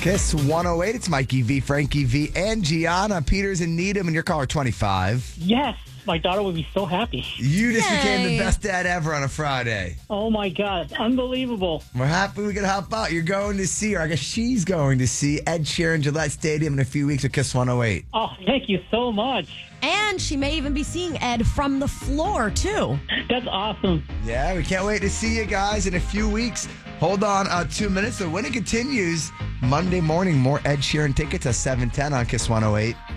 Kiss 108. It's Mikey V, Frankie V, and Gianna Peters and Needham, and your caller 25. Yes, my daughter would be so happy. You just became the best dad ever on a Friday. Oh my God, unbelievable. We're happy we could help out. You're going to see her. I guess she's going to see Ed Sheeran, Gillette Stadium in a few weeks with Kiss 108. Oh, thank you so much. And she may even be seeing Ed from the floor, too. That's awesome. Yeah, we can't wait to see you guys in a few weeks. Hold on 2 minutes. The winning continues Monday morning. More Ed Sheeran tickets at 7:10 on Kiss 108.